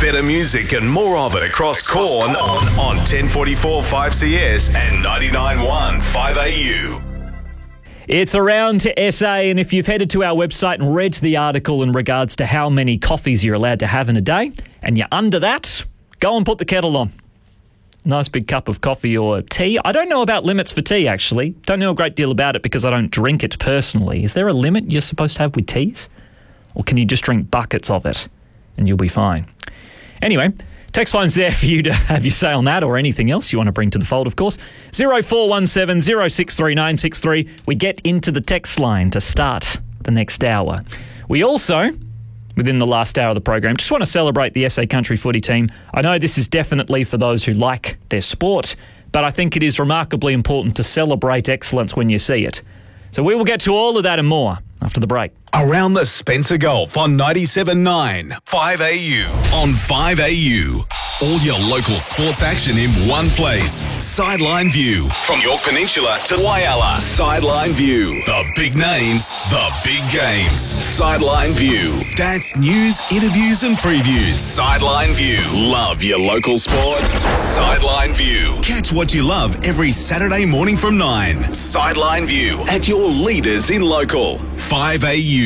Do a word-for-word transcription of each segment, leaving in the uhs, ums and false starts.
Better music and more of it across Corn on ten forty-four five C S and ninety-nine point one five A U. It's around to S A, and if you've headed to our website and read the article in regards to how many coffees you're allowed to have in a day, and you're under that, go and put the kettle on. Nice big cup of coffee or tea. I don't know about limits for tea, actually. Don't know a great deal about it because I don't drink it personally. Is there a limit you're supposed to have with teas? Or can you just drink buckets of it and you'll be fine? Anyway, text line's there for you to have your say on that or anything else you want to bring to the fold, of course. zero four one seven zero six three nine six three. We get into the text line to start the next hour. We also, within the last hour of the program, just want to celebrate the S A Country footy team. I know this is definitely for those who like their sport, but I think it is remarkably important to celebrate excellence when you see it. So we will get to all of that and more after the break. Around the Spencer Gulf on ninety-seven point nine five A U. On five A U. All your local sports action in one place. Sideline View. From York Peninsula to Whyalla. Sideline View. The big names, the big games. Sideline View. Stats, news, interviews and previews. Sideline View. Love your local sport? Sideline View. Catch what you love every Saturday morning from nine. Sideline View. At your leaders in local. five A U.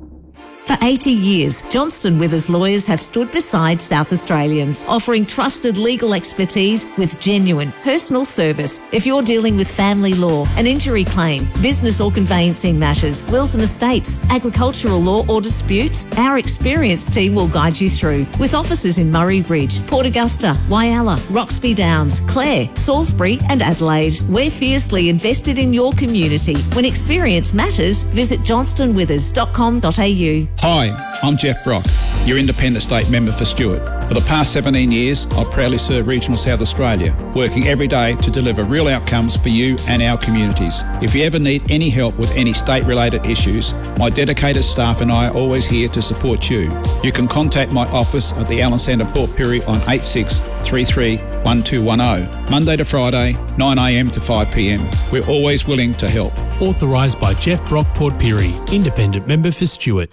For eighty years, Johnston Withers lawyers have stood beside South Australians, offering trusted legal expertise with genuine personal service. If you're dealing with family law, an injury claim, business or conveyancing matters, wills and estates, agricultural law or disputes, our experienced team will guide you through. With offices in Murray Bridge, Port Augusta, Whyalla, Roxby Downs, Clare, Salisbury and Adelaide, we're fiercely invested in your community. When experience matters, visit johnston withers dot com dot a u. Hi, I'm Jeff Brock, your Independent State Member for Stewart. For the past seventeen years, I've proudly served Regional South Australia, working every day to deliver real outcomes for you and our communities. If you ever need any help with any state-related issues, my dedicated staff and I are always here to support you. You can contact my office at the Allen Centre Port Pirie on eight six three three one two one zero, Monday to Friday, nine a m to five p m. We're always willing to help. Authorised by Jeff Brock Port Pirie, Independent Member for Stewart.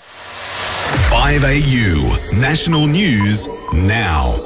five A U. National News now.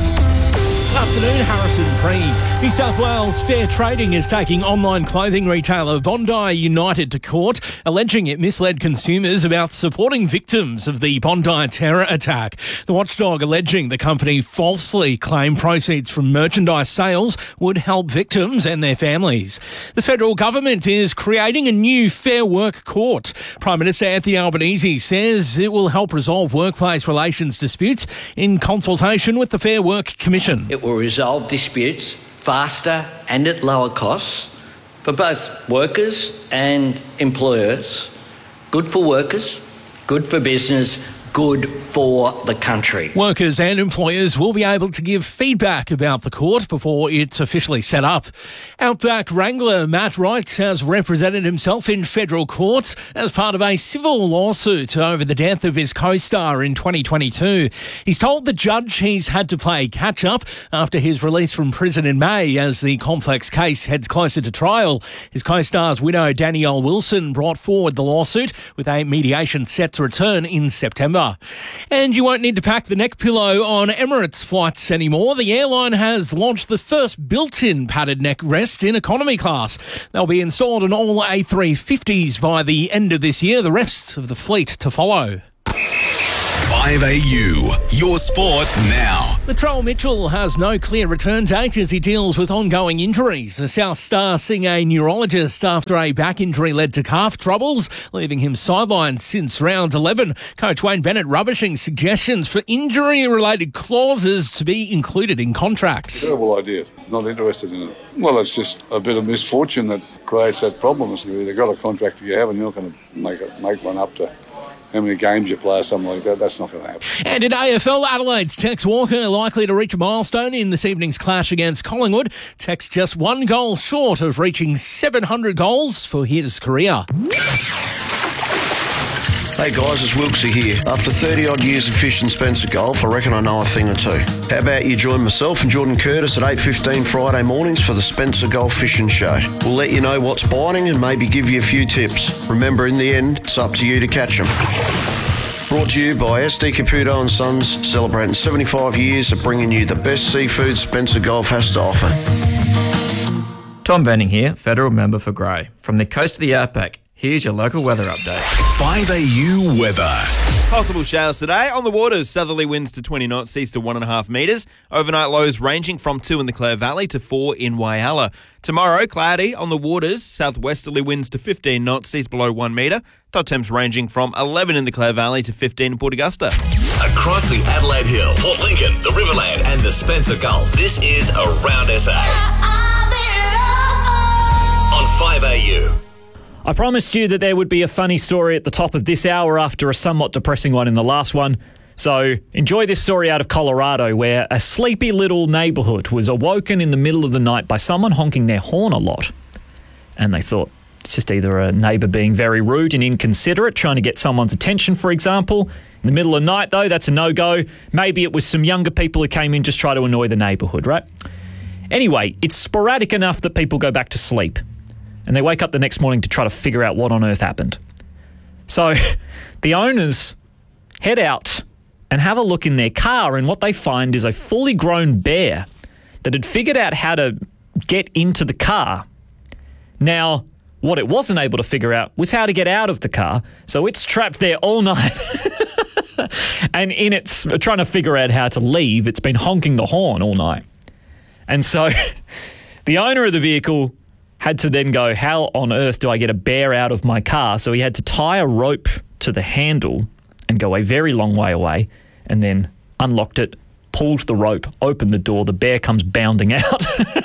Good afternoon, Harrison Prees. New South Wales Fair Trading is taking online clothing retailer Bondi United to court, alleging it misled consumers about supporting victims of the Bondi terror attack. The watchdog alleging the company falsely claimed proceeds from merchandise sales would help victims and their families. The federal government is creating a new Fair Work Court. Prime Minister Anthony Albanese says it will help resolve workplace relations disputes in consultation with the Fair Work Commission. It will resolve disputes faster and at lower costs for both workers and employers. Good for workers, good for business, good for the country. Workers and employers will be able to give feedback about the court before it's officially set up. Outback Wrangler Matt Wright has represented himself in federal court as part of a civil lawsuit over the death of his co-star in twenty twenty-two. He's told the judge he's had to play catch-up after his release from prison in May as the complex case heads closer to trial. His co-star's widow Danielle Wilson brought forward the lawsuit with a mediation set to return in September. And you won't need to pack the neck pillow on Emirates flights anymore. The airline has launched the first built-in padded neck rest in economy class. They'll be installed on all A three fifties by the end of this year, the rest of the fleet to follow. five A U, your sport now. Latrell Mitchell has no clear return date as he deals with ongoing injuries. The South Star seeing a neurologist after a back injury led to calf troubles, leaving him sidelined since round eleven. Coach Wayne Bennett rubbishing suggestions for injury-related clauses to be included in contracts. Terrible idea. Not interested in it. Well, it's just a bit of misfortune that creates that problem. You've either got a contract that you have and you're not going to make it, make one up to how many games you play or something like that. That's not going to happen. And in A F L, Adelaide's Tex Walker likely to reach a milestone in this evening's clash against Collingwood. Tex just one goal short of reaching seven hundred goals for his career. Hey guys, it's Wilksy here. After thirty odd years of fishing Spencer Gulf, I reckon I know a thing or two. How about you join myself and Jordan Curtis at eight fifteen Friday mornings for the Spencer Gulf Fishing Show. We'll let you know what's biting and maybe give you a few tips. Remember, in the end, it's up to you to catch them. Brought to you by S D Caputo and Sons, celebrating seventy-five years of bringing you the best seafood Spencer Gulf has to offer. Tom Benning here, Federal Member for Grey. From the coast of the Outback, here's your local weather update. five A U weather. Possible showers today. On the waters, southerly winds to twenty knots, seas to one point five metres. Overnight lows ranging from two in the Clare Valley to four in Whyalla. Tomorrow, cloudy. On the waters, southwesterly winds to fifteen knots, seas below one metre. Top temps ranging from eleven in the Clare Valley to fifteen in Port Augusta. Across the Adelaide Hills, Port Lincoln, the Riverland and the Spencer Gulf, this is Around S A. On five A U. I promised you that there would be a funny story at the top of this hour after a somewhat depressing one in the last one. So enjoy this story out of Colorado, where a sleepy little neighbourhood was awoken in the middle of the night by someone honking their horn a lot. And they thought it's just either a neighbour being very rude and inconsiderate, trying to get someone's attention, for example. In the middle of the night, though, that's a no-go. Maybe it was some younger people who came in just try to annoy the neighbourhood, right? Anyway, it's sporadic enough that people go back to sleep. And they wake up the next morning to try to figure out what on earth happened. So the owners head out and have a look in their car, and what they find is a fully grown bear that had figured out how to get into the car. Now, what it wasn't able to figure out was how to get out of the car, so it's trapped there all night. And in its trying to figure out how to leave, it's been honking the horn all night. And so the owner of the vehicle had to then go, how on earth do I get a bear out of my car? So he had to tie a rope to the handle and go a very long way away, and then unlocked it, pulled the rope, opened the door, the bear comes bounding out.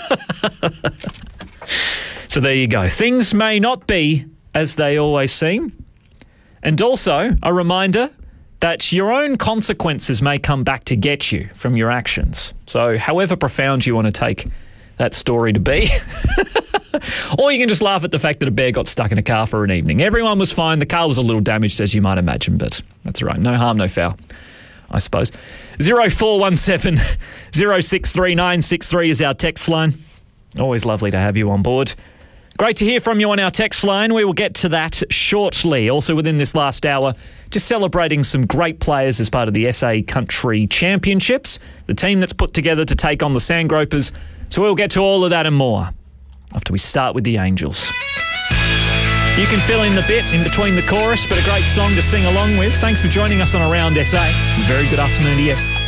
So there you go. Things may not be as they always seem. And also a reminder that your own consequences may come back to get you from your actions. So however profound you want to take that story to be. Or you can just laugh at the fact that a bear got stuck in a car for an evening. Everyone was fine. The car was a little damaged, as you might imagine, but that's all right. No harm, no foul, I suppose. zero four one seven, zero six three nine six three is our text line. Always lovely to have you on board. Great to hear from you on our text line. We will get to that shortly. Also within this last hour, just celebrating some great players as part of the S A Country Championships, the team that's put together to take on the Sandgropers. So we'll get to all of that and more after we start with the Angels. You can fill in the bit in between the chorus, but a great song to sing along with. Thanks for joining us on Around S A. Very good afternoon to you.